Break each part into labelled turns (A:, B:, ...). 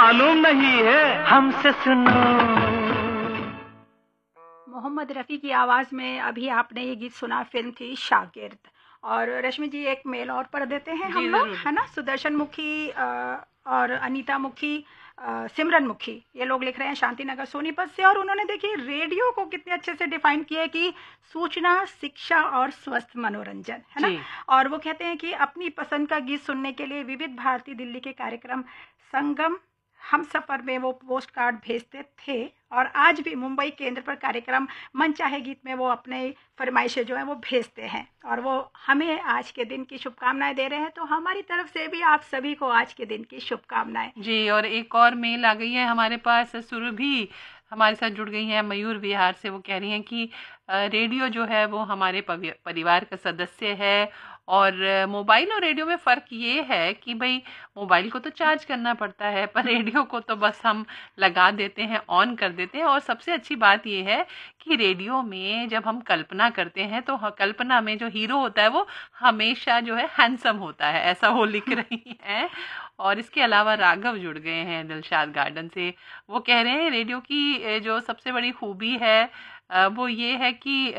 A: मालूम नहीं है, हमसे सुनो।
B: मोहम्मद रफ़ी की आवाज़ में अभी आपने ये गीत सुना, फिल्म थी शागिर्द। और रश्मि जी एक मेल और पढ़ देते हैं हम
C: जी
B: लोग,
C: जरूर।
B: है ना। सुदर्शन मुखी और अनीता मुखी, सिमरन मुखी, ये लोग लिख रहे हैं शांति नगर सोनीपत से। और उन्होंने देखिए रेडियो को कितने अच्छे से डिफाइन किया है कि सूचना, शिक्षा और स्वस्थ मनोरंजन, है ना।
C: जी
B: और वो कहते हैं कि अपनी पसंद का गीत सुनने के लिए विविध भारती दिल्ली के कार्यक्रम संगम हम सफ़र में वो पोस्ट कार्ड भेजते थे, और आज भी मुंबई केंद्र पर कार्यक्रम मन चाहे गीत में वो अपने फरमाइशें जो हैं वो भेजते हैं, और वो हमें आज के दिन की शुभकामनाएं दे रहे हैं। तो हमारी तरफ से भी आप सभी को आज के दिन की शुभकामनाएं।
C: जी। और एक और मेल आ गई है हमारे पास, सुरभि हमारे साथ जुड़ गई हैं मयूर विहार से। वो कह रही हैं कि रेडियो जो है वो हमारे परिवार का सदस्य है, और मोबाइल और रेडियो में फ़र्क ये है कि भाई मोबाइल को तो चार्ज करना पड़ता है, पर रेडियो को तो बस हम लगा देते हैं, ऑन कर देते हैं। और सबसे अच्छी बात ये है कि रेडियो में जब हम कल्पना करते हैं तो कल्पना में जो हीरो होता है वो हमेशा जो है हैंडसम होता है, ऐसा वो लिख रही हैं। और इसके अलावा राघव जुड़ गए हैं दिलशाद गार्डन से। वो कह रहे हैं रेडियो की जो सबसे बड़ी खूबी है वो ये है कि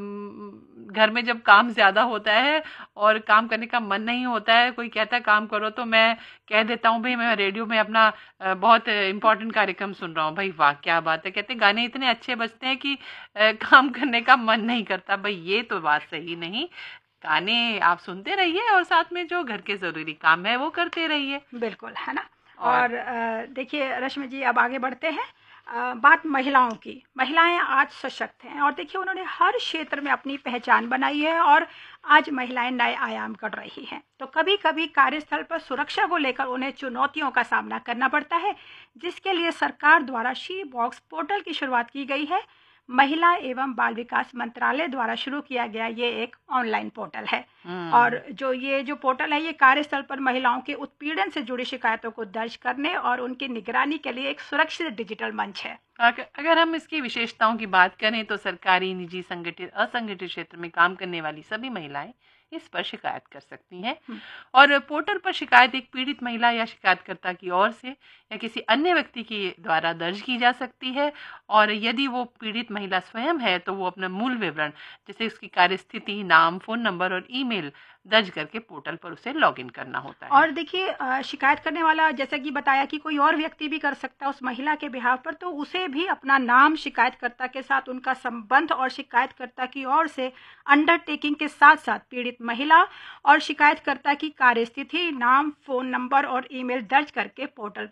C: घर में जब काम ज़्यादा होता है और काम करने का मन नहीं होता है, कोई कहता है काम करो, तो मैं कह देता हूँ भाई मैं रेडियो में अपना बहुत इम्पोर्टेंट कार्यक्रम सुन रहा हूँ। भाई वाह क्या बात है, कहते हैं गाने इतने अच्छे बजते हैं कि काम करने का मन नहीं करता। भाई ये तो बात सही नहीं, गाने आप सुनते रहिए और साथ में जो घर के ज़रूरी काम है वो करते रहिए।
B: बिल्कुल, है ना। और देखिए रश्मि जी अब आगे बढ़ते हैं। बात महिलाओं की। महिलाएं आज सशक्त हैं, और देखिए उन्होंने हर क्षेत्र में अपनी पहचान बनाई है, और आज महिलाएं नए आयाम कर रही हैं। तो कभी कभी कार्यस्थल पर सुरक्षा को लेकर उन्हें चुनौतियों का सामना करना पड़ता है, जिसके लिए सरकार द्वारा शी बॉक्स पोर्टल की शुरुआत की गई है। महिला एवं बाल विकास मंत्रालय द्वारा शुरू किया गया ये एक ऑनलाइन पोर्टल है। और जो पोर्टल है ये कार्यस्थल पर महिलाओं के उत्पीड़न से जुड़ी शिकायतों को दर्ज करने और उनकी निगरानी के लिए एक सुरक्षित डिजिटल मंच है।
C: अगर हम इसकी विशेषताओं की बात करें तो सरकारी, निजी, संगठित, असंगठित क्षेत्र में काम करने वाली सभी महिलाएं इस पर शिकायत कर सकती हैं। और पोर्टल पर शिकायत एक पीड़ित महिला या शिकायतकर्ता की ओर से या किसी अन्य व्यक्ति के द्वारा दर्ज की जा सकती है। और यदि वो पीड़ित महिला स्वयं है तो वो अपना मूल विवरण जैसे उसकी कार्यस्थिति, नाम, फ़ोन नंबर और ईमेल दर्ज करके पोर्टल पर उसे लॉगिन करना होता है।
B: और देखिए शिकायत करने वाला जैसा कि बताया कि कोई और व्यक्ति भी कर सकता है उस महिला के बिहाफ पर, तो उसे भी अपना नाम, शिकायतकर्ता के साथ उनका संबंध और शिकायतकर्ता की ओर से अंडरटेकिंग के साथ साथ पीड़ित महिला और शिकायतकर्ता की कार्यस्थिति, नाम, फ़ोन नंबर और ईमेल दर्ज करके पोर्टल